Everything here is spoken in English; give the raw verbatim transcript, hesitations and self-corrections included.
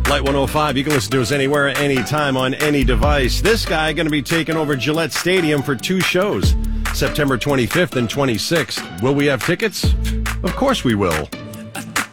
Light one oh five, you can listen to us anywhere, anytime, on any device. This guy going to be taking over Gillette Stadium for two shows, September twenty-fifth and twenty-sixth. Will we have tickets? Of course we will.